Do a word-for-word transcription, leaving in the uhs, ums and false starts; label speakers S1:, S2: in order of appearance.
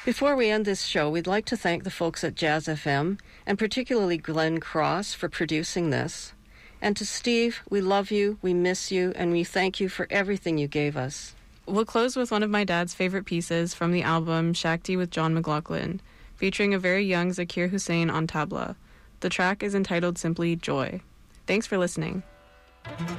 S1: Before we end this show, we'd like to thank the folks at Jazz F M, and particularly Glenn Cross for producing this. And to Steve, we love you, we miss you, and we thank you for everything you gave us.
S2: We'll close with one of my dad's favorite pieces from the album Shakti with John McLaughlin, featuring a very young Zakir Hussain on tabla. The track is entitled simply Joy. Thanks for listening.